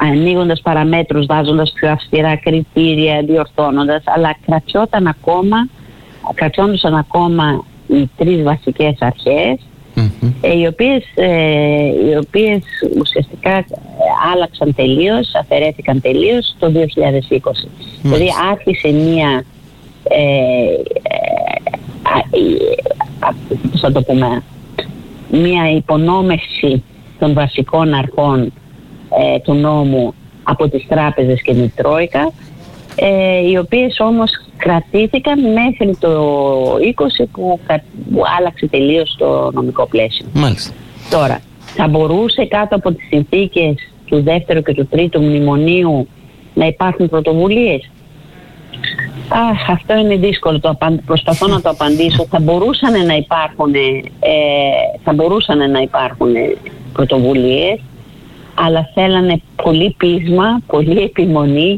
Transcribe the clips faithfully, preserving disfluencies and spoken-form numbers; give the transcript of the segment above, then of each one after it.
ανοίγοντας παραμέτρους, βάζοντας πιο αυστηρά κριτήρια, διορθώνοντας, αλλά κρατιόταν ακόμα, κρατιόντουσαν ακόμα οι τρεις βασικές αρχές, mm-hmm. ε, οι, οποίες, ε, οι οποίες ουσιαστικά άλλαξαν τελείως, αφαιρέθηκαν τελείως το δύο χιλιάδες είκοσι. Mm-hmm. Δηλαδή άρχισε μία ε, ε, θα το πούμε, μία υπονόμευση των βασικών αρχών ε, του νόμου από τις τράπεζες και την Τρόικα, ε, οι οποίες όμως κρατήθηκαν μέχρι το είκοσι που, που άλλαξε τελείως το νομικό πλαίσιο. Μάλιστα. Τώρα, θα μπορούσε κάτω από τις συνθήκες του δεύτερου και του τρίτου μνημονίου να υπάρχουν πρωτοβουλίες? Αχ, αυτό είναι δύσκολο, το απαν... προσπαθώ να το απαντήσω. Θα μπορούσαν να υπάρχουν, ε, θα μπορούσαν να υπάρχουν πρωτοβουλίες, αλλά θέλανε πολύ πείσμα, πολύ επιμονή.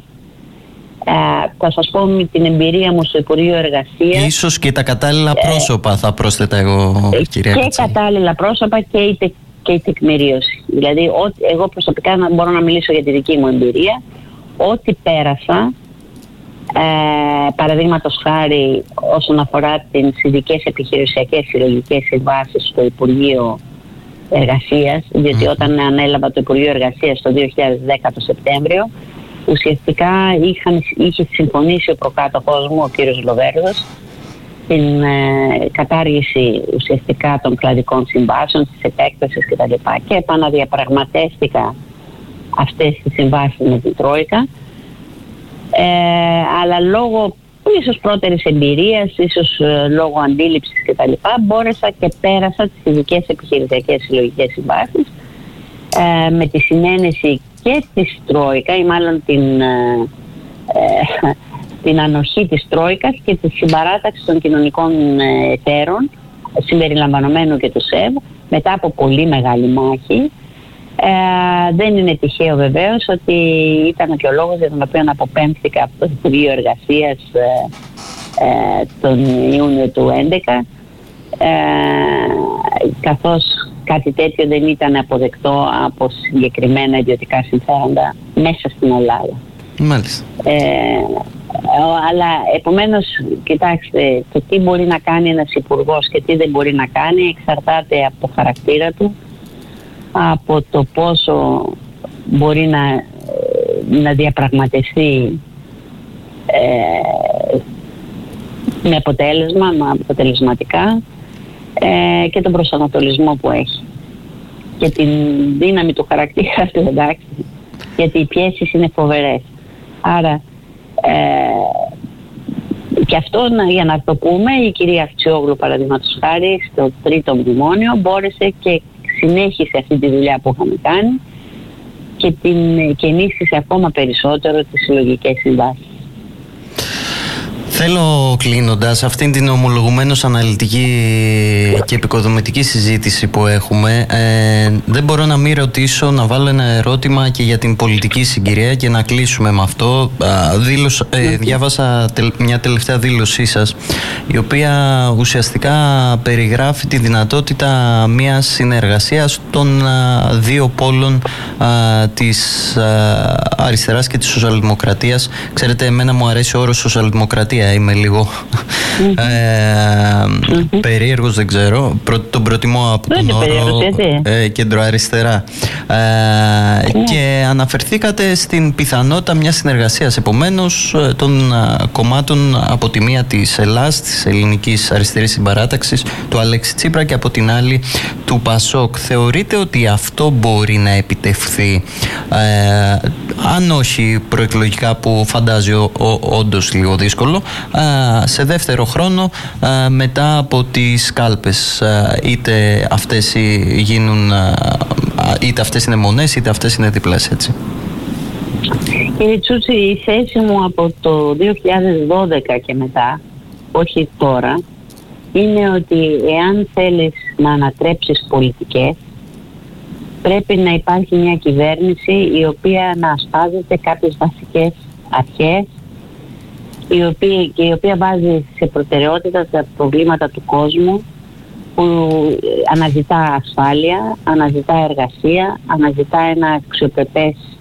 Ε, θα σας πω με την εμπειρία μου στο Υπουργείο Εργασίας. Ίσως και τα κατάλληλα πρόσωπα, ε, θα πρόσθετα εγώ, κυρία Και Κατσέλη. κατάλληλα πρόσωπα και η, τε, και η τεκμηρίωση. Δηλαδή, ό, εγώ προσωπικά να, μπορώ να μιλήσω για τη δική μου εμπειρία. Ό,τι πέρασα, ε, παραδείγματος χάρη όσον αφορά τις ειδικές επιχειρησιακές συλλογικές συμβάσεις στο Υπουργείο Εργασίας, διότι mm. όταν ανέλαβα το Υπουργείο Εργασίας το δύο χιλιάδες δέκα το Σεπτέμβριο, ουσιαστικά είχαν, είχε συμφωνήσει ο προκάτοχός μου, ο κύριος Λοβέρδος, την ε, κατάργηση ουσιαστικά των κλαδικών συμβάσεων, της επέκτασης κτλ. Και επαναδιαπραγματεύτηκα αυτές τις συμβάσεις με την Τρόικα, ε, αλλά λόγω ίσως πρώτερης εμπειρίας, ίσως ε, λόγω αντίληψης κτλ. Μπόρεσα και πέρασα τις ειδικές επιχειρησιακές συλλογικές συμβάσεις ε, με τη συνένεση και της Τρόικα, ή μάλλον την, ε, ε, την ανοχή της Τρόικας και τη συμπαράταξη των κοινωνικών εταίρων, συμπεριλαμβανομένου και του ΣΕΒ, μετά από πολύ μεγάλη μάχη. Ε, δεν είναι τυχαίο βεβαίως ότι ήταν και ο λόγος για τον οποίο αποπέμφθηκα από το Υπουργείο Εργασίας ε, ε, τον Ιούνιο του δύο χιλιάδες έντεκα, ε, καθώς κάτι τέτοιο δεν ήταν αποδεκτό από συγκεκριμένα ιδιωτικά συμφέροντα μέσα στην Ελλάδα. Μάλιστα. Ε, αλλά επομένως, κοιτάξτε, το τι μπορεί να κάνει ένας υπουργός και τι δεν μπορεί να κάνει εξαρτάται από το χαρακτήρα του, από το πόσο μπορεί να, να διαπραγματευτεί ε, με αποτέλεσμα, με αποτελεσματικά, ε, και τον προσανατολισμό που έχει και την δύναμη του χαρακτήρα του, εντάξει, γιατί οι πιέσεις είναι φοβερές. Άρα ε, και αυτό, για να το πούμε, η κυρία Αυτσιόγλου παραδείγματος χάρη στο τρίτο μνημόνιο μπόρεσε και συνέχισε αυτή τη δουλειά που είχαμε κάνει και, την, και ενίσχυσε ακόμα περισσότερο τις συλλογικές συμβάσεις. Θέλω, κλείνοντας αυτήν την ομολογουμένως αναλυτική και επικοδομητική συζήτηση που έχουμε, ε, δεν μπορώ να μην ρωτήσω, να βάλω ένα ερώτημα και για την πολιτική συγκυρία και να κλείσουμε με αυτό. Δήλωσα, ε, διάβασα τελ, μια τελευταία δήλωσή σας, η οποία ουσιαστικά περιγράφει τη δυνατότητα μιας συνεργασίας των α, δύο πόλων α, της α, αριστεράς και της σοσιαλδημοκρατίας. Ξέρετε, εμένα μου αρέσει ο όρος σοσιαλδημοκρατία. Είμαι λίγο mm-hmm. ε, mm-hmm. περίεργος, δεν ξέρω. Προ, τον προτιμώ από τον όρο ε, κεντροαριστερά. Ε, mm. Και αναφερθήκατε στην πιθανότητα μιας συνεργασίας, επομένως, των α, κομμάτων από τη μία της ΕΛΑΣ, της Ελληνικής Αριστερής Συμπαράταξης, του Αλέξη Τσίπρα, και από την άλλη του ΠΑΣΟΚ. Θεωρείτε ότι αυτό μπορεί να επιτευχθεί, ε, αν όχι προεκλογικά, που φαντάζει ο, ο, όντως λίγο δύσκολο, σε δεύτερο χρόνο μετά από τις κάλπες, είτε αυτές γίνουν, είτε αυτές είναι μονές, είτε αυτές είναι διπλές, έτσι? Κύριε Τσούτσι, η θέση μου από το δύο χιλιάδες δώδεκα και μετά, όχι τώρα, είναι ότι εάν θέλεις να ανατρέψεις πολιτικές, πρέπει να υπάρχει μια κυβέρνηση η οποία να ασπάζεται κάποιες βασικές αρχές, η οποία, και η οποία βάζει σε προτεραιότητα τα προβλήματα του κόσμου, που αναζητά ασφάλεια, αναζητά εργασία, αναζητά ένα αξιοπρεπές